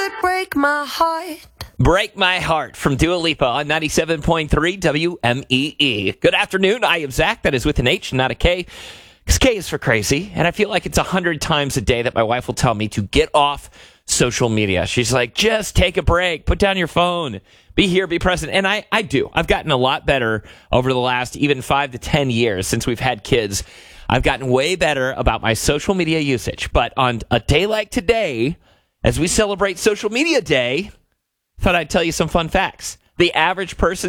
would break my heart. Break My Heart from Dua Lipa on 97.3 WMEE. Good afternoon. I am Zach. That is with an H, not a K. Because K is for crazy. And I feel like it's 100 times a day that my wife will tell me to get off social media. She's like, just take a break. Put down your phone. Be here, be present. And I do. I've gotten a lot better over the last even 5 to 10 years since we've had kids. I've gotten way better about my social media usage. But on a day like today, as we celebrate Social Media Day, thought I'd tell you some fun facts. The average person